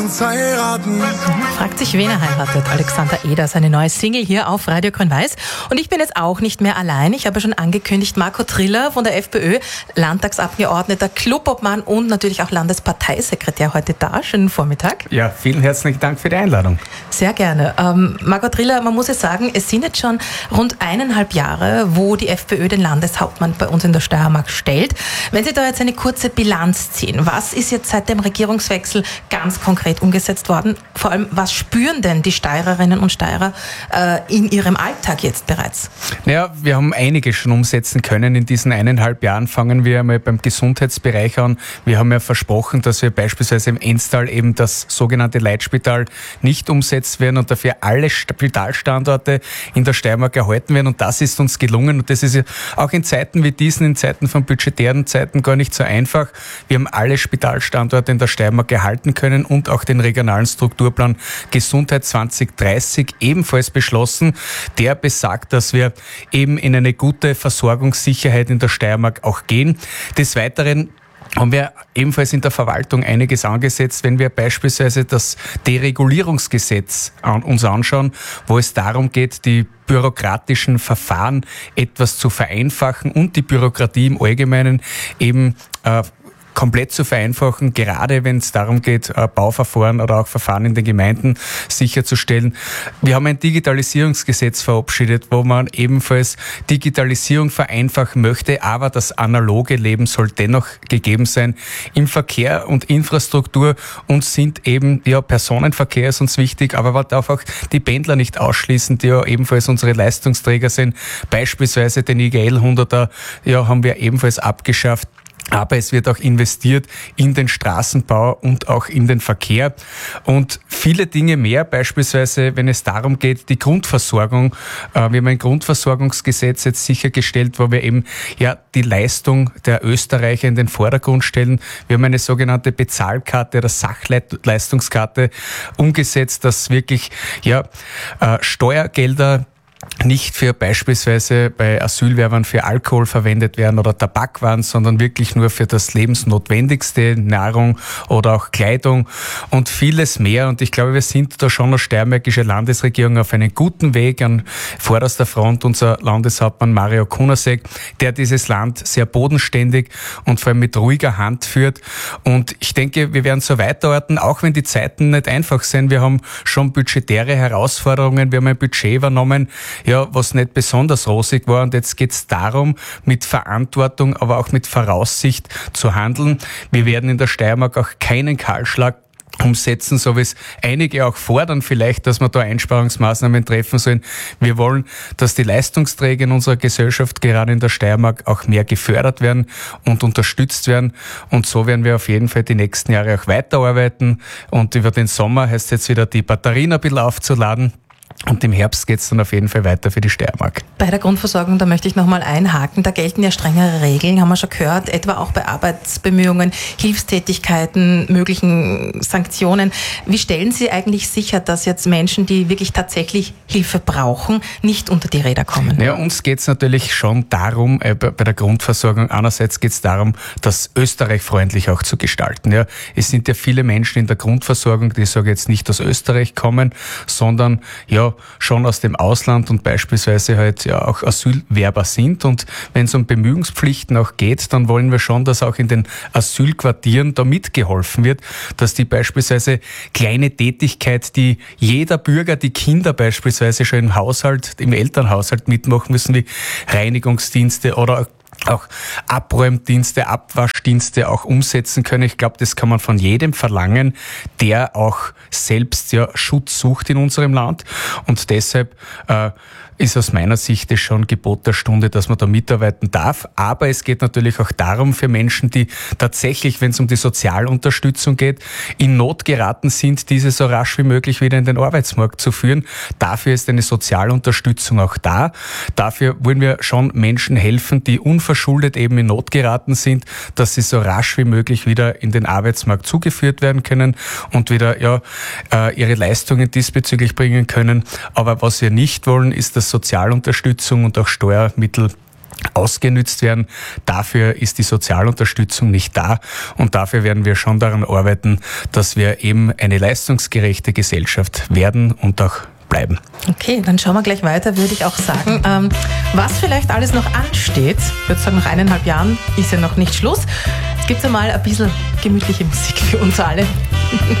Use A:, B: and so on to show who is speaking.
A: Fragt sich, wen er heiratet. Alexander Eder, seine neue Single hier auf Radio Grün-Weiß. Und ich bin jetzt auch nicht mehr allein. Ich habe schon angekündigt, Marco Triller von der FPÖ, Landtagsabgeordneter, Clubobmann und natürlich auch Landesparteisekretär heute da. Schönen Vormittag.
B: Ja, vielen herzlichen Dank für die Einladung.
A: Sehr gerne. Marco Triller, man muss ja sagen, es sind jetzt schon rund 1,5 Jahre, wo die FPÖ den Landeshauptmann bei uns in der Steiermark stellt. Wenn Sie da jetzt eine kurze Bilanz ziehen, was ist jetzt seit dem Regierungswechsel ganz konkret umgesetzt worden? Vor allem, was spüren denn die Steirerinnen und Steirer in ihrem Alltag jetzt bereits?
B: Naja, wir haben einiges schon umsetzen können. In diesen 1,5 Jahren fangen wir einmal beim Gesundheitsbereich an. Wir haben ja versprochen, dass wir beispielsweise im Enstal eben das sogenannte Leitspital nicht umsetzt werden und dafür alle Spitalstandorte in der Steiermark erhalten werden. Und das ist uns gelungen. Und das ist ja auch in Zeiten wie diesen, in Zeiten von budgetären Zeiten gar nicht so einfach. Wir haben alle Spitalstandorte in der Steiermark erhalten können und auch den regionalen Strukturplan Gesundheit 2030 ebenfalls beschlossen. Der besagt, dass wir eben in eine gute Versorgungssicherheit in der Steiermark auch gehen. Des Weiteren haben wir ebenfalls in der Verwaltung einiges angesetzt, wenn wir beispielsweise das Deregulierungsgesetz uns anschauen, wo es darum geht, die bürokratischen Verfahren etwas zu vereinfachen und die Bürokratie im Allgemeinen eben komplett zu vereinfachen, gerade wenn es darum geht, Bauverfahren oder auch Verfahren in den Gemeinden sicherzustellen. Wir haben ein Digitalisierungsgesetz verabschiedet, wo man ebenfalls Digitalisierung vereinfachen möchte, aber das analoge Leben soll dennoch gegeben sein. Im Verkehr und Infrastruktur uns sind eben, ja, Personenverkehr ist uns wichtig, aber man darf auch die Pendler nicht ausschließen, die ja ebenfalls unsere Leistungsträger sind. Beispielsweise den IGL 100er, ja, haben wir ebenfalls abgeschafft. Aber es wird auch investiert in den Straßenbau und auch in den Verkehr und viele Dinge mehr, beispielsweise wenn es darum geht, die Grundversorgung. Wir haben ein Grundversorgungsgesetz jetzt sichergestellt, wo wir eben ja die Leistung der Österreicher in den Vordergrund stellen. Wir haben eine sogenannte Bezahlkarte oder Sachleistungskarte umgesetzt, dass wirklich ja Steuergelder nicht für beispielsweise bei Asylwerbern für Alkohol verwendet werden oder Tabakwaren, sondern wirklich nur für das Lebensnotwendigste, Nahrung oder auch Kleidung und vieles mehr. Und ich glaube, wir sind da schon als steiermärkische Landesregierung auf einem guten Weg. An vorderster Front unser Landeshauptmann Mario Kunasek, der dieses Land sehr bodenständig und vor allem mit ruhiger Hand führt. Und ich denke, wir werden so weiterarbeiten, auch wenn die Zeiten nicht einfach sind. Wir haben schon budgetäre Herausforderungen. Wir haben ein Budget übernommen, ja, was nicht besonders rosig war. Und jetzt geht es darum, mit Verantwortung, aber auch mit Voraussicht zu handeln. Wir werden in der Steiermark auch keinen Kahlschlag umsetzen, so wie es einige auch fordern vielleicht, dass wir da Einsparungsmaßnahmen treffen sollen. Wir wollen, dass die Leistungsträger in unserer Gesellschaft, gerade in der Steiermark, auch mehr gefördert werden und unterstützt werden. Und so werden wir auf jeden Fall die nächsten Jahre auch weiterarbeiten. Und über den Sommer heißt es jetzt wieder, die Batterien ein bisschen aufzuladen. Und im Herbst geht es dann auf jeden Fall weiter für die Steiermark.
A: Bei der Grundversorgung, da möchte ich nochmal einhaken, da gelten ja strengere Regeln, haben wir schon gehört, etwa auch bei Arbeitsbemühungen, Hilfstätigkeiten, möglichen Sanktionen. Wie stellen Sie eigentlich sicher, dass jetzt Menschen, die wirklich tatsächlich Hilfe brauchen, nicht unter die Räder kommen?
B: Ja, uns geht es natürlich schon darum, bei der Grundversorgung, einerseits geht es darum, das österreichfreundlich auch zu gestalten. Ja, es sind ja viele Menschen in der Grundversorgung, die sage jetzt nicht aus Österreich kommen, sondern ja schon aus dem Ausland und beispielsweise halt ja auch Asylwerber sind. Und wenn es um Bemühungspflichten auch geht, dann wollen wir schon, dass auch in den Asylquartieren da mitgeholfen wird, dass die beispielsweise kleine Tätigkeit, die jeder Bürger, die Kinder beispielsweise schon im Haushalt, im Elternhaushalt mitmachen müssen, wie Reinigungsdienste oder auch Abräumdienste, Abwaschdienste auch umsetzen können. Ich glaube, das kann man von jedem verlangen, der auch selbst ja Schutz sucht in unserem Land. Und deshalb ist aus meiner Sicht es schon Gebot der Stunde, dass man da mitarbeiten darf. Aber es geht natürlich auch darum, für Menschen, die tatsächlich, wenn es um die Sozialunterstützung geht, in Not geraten sind, diese so rasch wie möglich wieder in den Arbeitsmarkt zu führen. Dafür ist eine Sozialunterstützung auch da. Dafür wollen wir schon Menschen helfen, die unverschuldet eben in Not geraten sind, dass sie so rasch wie möglich wieder in den Arbeitsmarkt zugeführt werden können und wieder ihre Leistungen diesbezüglich bringen können. Aber was wir nicht wollen, ist, dass Sozialunterstützung und auch Steuermittel ausgenützt werden. Dafür ist die Sozialunterstützung nicht da und dafür werden wir schon daran arbeiten, dass wir eben eine leistungsgerechte Gesellschaft werden und auch bleiben.
A: Okay, dann schauen wir gleich weiter, würde ich auch sagen. Was vielleicht alles noch ansteht, ich würde sagen, nach 1,5 Jahren ist ja noch nicht Schluss. Es gibt einmal ein bisschen gemütliche Musik für uns alle.